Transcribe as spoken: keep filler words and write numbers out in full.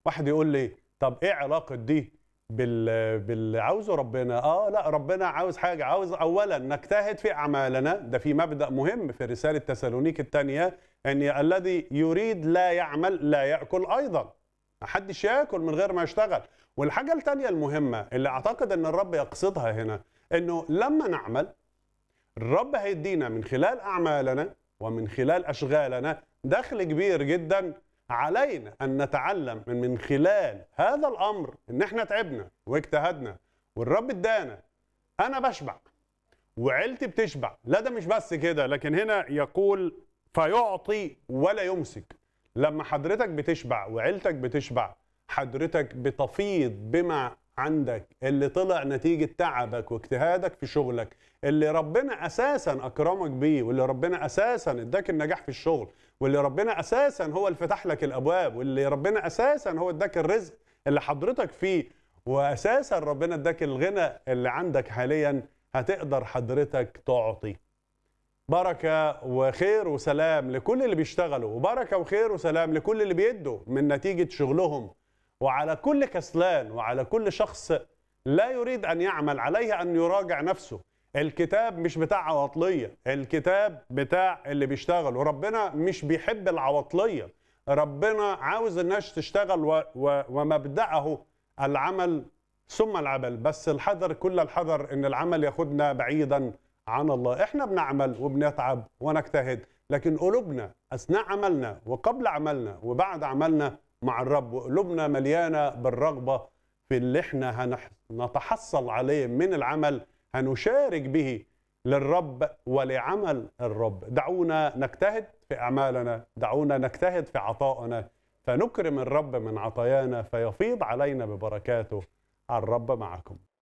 واحد يقول لي طب ايه علاقه دي بال باللي عاوزه ربنا؟ اه لا، ربنا عاوز حاجه، عاوز اولا نجتهد في اعمالنا. ده في مبدا مهم في رساله تسالونيك الثانيه، ان الذي يريد لا يعمل لا ياكل ايضا. ما حدش ياكل من غير ما يشتغل. والحاجه الثانيه المهمه اللي اعتقد ان الرب يقصدها هنا، انه لما نعمل الرب هيدينا من خلال اعمالنا ومن خلال اشغالنا دخل كبير جدا. علينا ان نتعلم من من خلال هذا الامر ان احنا تعبنا واجتهدنا والرب ادانا. انا بشبع وعيلتي بتشبع. لا ده مش بس كده، لكن هنا يقول فيعطي ولا يمسك. لما حضرتك بتشبع وعيلتك بتشبع، حضرتك بتفيض بما عندك اللي طلع نتيجة تعبك واجتهادك في شغلك، اللي ربنا أساسا أكرمك بيه، واللي ربنا أساسا اداك النجاح في الشغل، واللي ربنا أساسا هو اللي فتح لك الأبواب، واللي ربنا أساسا هو اداك الرزق اللي حضرتك فيه، وأساسا ربنا اداك الغنى اللي عندك حاليا. هتقدر حضرتك تعطي. بركة وخير وسلام لكل اللي بيشتغلوا، وبركة وخير وسلام لكل اللي بيدوا من نتيجة شغلهم، وعلى كل كسلان وعلى كل شخص لا يريد أن يعمل عليه أن يراجع نفسه. الكتاب مش بتاع عواطلية، الكتاب بتاع اللي بيشتغل، وربنا مش بيحب العواطلية. ربنا عاوز الناس تشتغل و... و... ومبدأه العمل ثم العمل. بس الحذر كل الحذر ان العمل ياخدنا بعيدا عن الله. احنا بنعمل وبنتعب ونجتهد، لكن قلوبنا اثناء عملنا وقبل عملنا وبعد عملنا مع الرب، وقلوبنا مليانه بالرغبه في اللي احنا هنتحصل عليه من العمل، هنشارك به للرب ولعمل الرب. دعونا نجتهد في اعمالنا، دعونا نجتهد في عطائنا، فنكرم الرب من عطايانا فيفيض علينا ببركاته. الرب معكم.